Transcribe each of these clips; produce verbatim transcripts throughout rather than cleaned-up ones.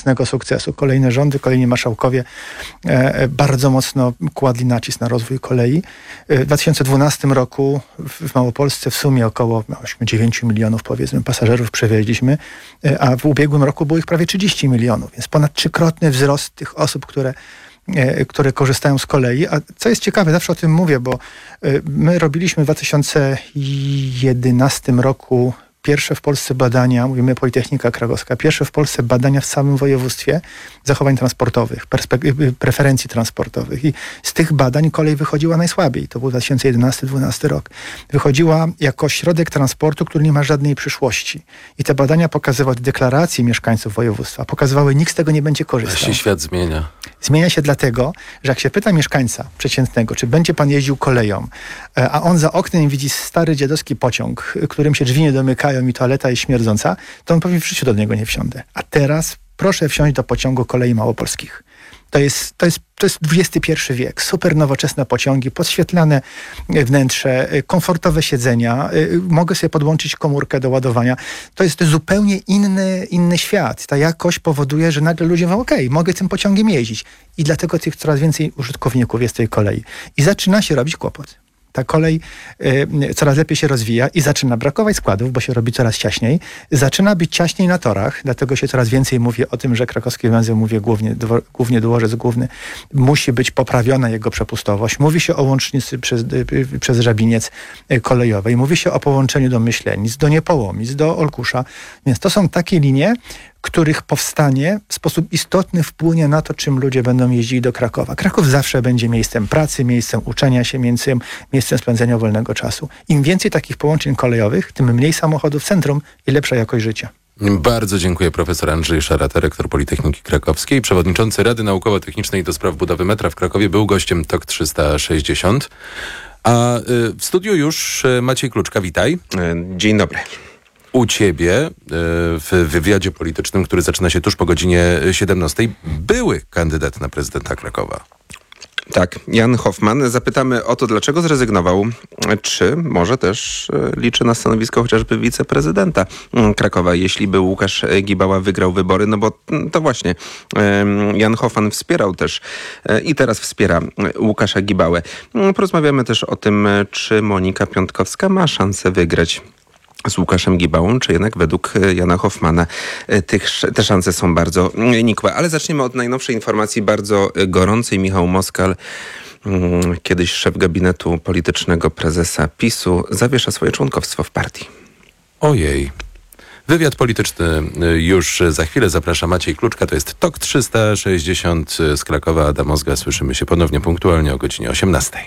nowoczesnego sukcesu. Kolejne rządy, kolejni marszałkowie e, bardzo mocno kładli nacisk na rozwój kolei. W dwa tysiące dwunastym roku w Małopolsce w sumie około osiem dziewięć milionów powiedzmy pasażerów przewieźliśmy, a w ubiegłym roku było ich prawie trzydzieści milionów, więc ponad trzykrotny wzrost tych osób, które które korzystają z kolei. A co jest ciekawe, zawsze o tym mówię, bo my robiliśmy w dwa tysiące jedenastym roku pierwsze w Polsce badania, mówimy Politechnika Krakowska, pierwsze w Polsce badania w całym województwie zachowań transportowych, preferencji transportowych. I z tych badań kolej wychodziła najsłabiej. To był dwa tysiące jedenasty dwunasty rok. Wychodziła jako środek transportu, który nie ma żadnej przyszłości. I te badania pokazywały deklaracje mieszkańców województwa. Pokazywały, nikt z tego nie będzie korzystał. A się świat zmienia. Zmienia się dlatego, że jak się pyta mieszkańca przeciętnego, czy będzie pan jeździł koleją, a on za oknem widzi stary dziadowski pociąg, którym się drzwi nie domykają i toaleta jest śmierdząca, to on powie, w życiu do niego nie wsiądę. A teraz proszę wsiąść do pociągu kolei małopolskich. To jest, to jest, to jest dwudziesty pierwszy wiek. Super nowoczesne pociągi, podświetlane wnętrze, komfortowe siedzenia. Mogę sobie podłączyć komórkę do ładowania. To jest, to jest zupełnie inny, inny świat. Ta jakość powoduje, że nagle ludzie mówią, okej, okay, mogę tym pociągiem jeździć. I dlatego tych coraz więcej użytkowników jest tej kolei. I zaczyna się robić kłopot. Ta kolej y, coraz lepiej się rozwija i zaczyna brakować składów, bo się robi coraz ciaśniej. Zaczyna być ciaśniej na torach, dlatego się coraz więcej mówi o tym, że krakowski węzeł, mówię głównie, dwo, głównie dworzec główny, musi być poprawiona jego przepustowość. Mówi się o łącznicy przez, y, przez Żabiniec y, kolejowej. Mówi się o połączeniu do Myślenic, do Niepołomic, do Olkusza. Więc to są takie linie, których powstanie w sposób istotny wpłynie na to, czym ludzie będą jeździli do Krakowa. Kraków zawsze będzie miejscem pracy, miejscem uczenia się, miejscem, miejscem spędzenia wolnego czasu. Im więcej takich połączeń kolejowych, tym mniej samochodów w centrum i lepsza jakość życia. Bardzo dziękuję. Profesor Andrzej Szarata, rektor Politechniki Krakowskiej, przewodniczący Rady Naukowo-Technicznej do spraw budowy metra w Krakowie, był gościem T O K trzysta sześćdziesiąt. A y, w studiu już y, Maciej Kluczka, witaj. Dzień dobry. U ciebie w wywiadzie politycznym, który zaczyna się tuż po godzinie siedemnastej, były kandydat na prezydenta Krakowa. Tak, Jan Hoffman. Zapytamy o to, dlaczego zrezygnował, czy może też liczy na stanowisko chociażby wiceprezydenta Krakowa, jeśli by Łukasz Gibała wygrał wybory, no bo to właśnie Jan Hoffman wspierał też i teraz wspiera Łukasza Gibałę. Porozmawiamy też o tym, czy Monika Piątkowska ma szansę wygrać z Łukaszem Gibałą, czy jednak według Jana Hoffmana tych, te szanse są bardzo nikłe. Ale zaczniemy od najnowszej informacji, bardzo gorącej. Michał Moskal, kiedyś szef gabinetu politycznego prezesa PiSu, zawiesza swoje członkostwo w partii. Ojej. Wywiad polityczny już za chwilę. Zaprasza Maciej Kluczka. To jest T O K trzysta sześćdziesiąt z Krakowa. Adam Ozga. Słyszymy się ponownie punktualnie o godzinie osiemnastej.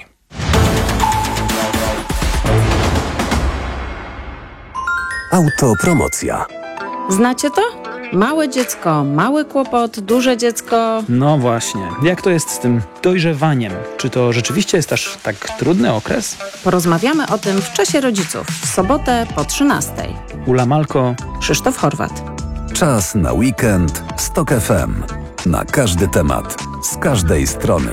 Autopromocja. Znacie to? Małe dziecko, mały kłopot, duże dziecko. No właśnie. Jak to jest z tym dojrzewaniem? Czy to rzeczywiście jest aż tak trudny okres? Porozmawiamy o tym w Czasie Rodziców w sobotę po trzynastej. Ula Malko, Krzysztof Horwat. Czas na weekend z T O K F M. Na każdy temat, z każdej strony.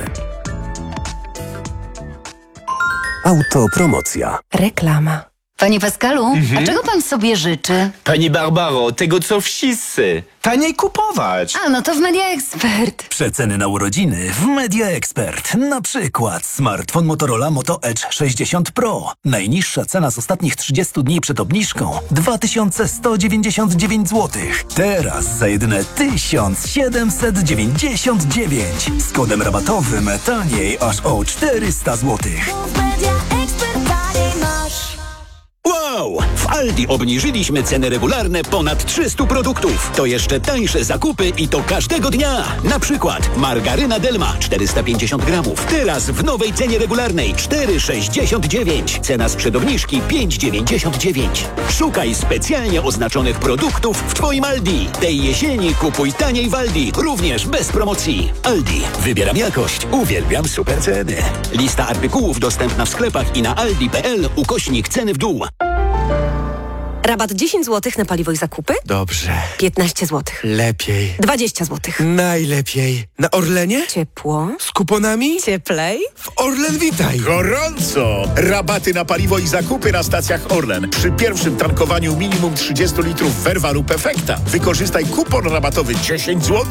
Autopromocja. Reklama. Panie Pascalu, mhm. a czego pan sobie życzy? Pani Barbaro, tego co wszyscy. Taniej kupować. A, no to w Media Expert. Przeceny na urodziny w Media Expert. Na przykład smartfon Motorola Moto Edge sześćdziesiąt Pro. Najniższa cena z ostatnich trzydziestu dni przed obniżką dwa tysiące sto dziewięćdziesiąt dziewięć złotych. Teraz za jedyne tysiąc siedemset dziewięćdziesiąt dziewięć. Z kodem rabatowym taniej aż o czterysta złotych. Wow! W Aldi obniżyliśmy ceny regularne ponad trzystu produktów. To jeszcze tańsze zakupy i to każdego dnia. Na przykład margaryna Delma czterysta pięćdziesiąt gramów. Teraz w nowej cenie regularnej cztery sześćdziesiąt dziewięć. Cena sprzed obniżki pięć dziewięćdziesiąt dziewięć. Szukaj specjalnie oznaczonych produktów w Twoim Aldi. Tej jesieni kupuj taniej w Aldi, również bez promocji. Aldi. Wybieram jakość. Uwielbiam super ceny. Lista artykułów dostępna w sklepach i na aldi.pl ukośnik ceny w dół. Rabat dziesięć złotych na paliwo i zakupy? Dobrze. piętnaście złotych. Lepiej. dwadzieścia złotych. Najlepiej. Na Orlenie? Ciepło. Z kuponami? Cieplej. W Orlen Witaj. Gorąco! Rabaty na paliwo i zakupy na stacjach Orlen. Przy pierwszym tankowaniu minimum trzydzieści litrów Verva lub Efekta. Wykorzystaj kupon rabatowy dziesięć złotych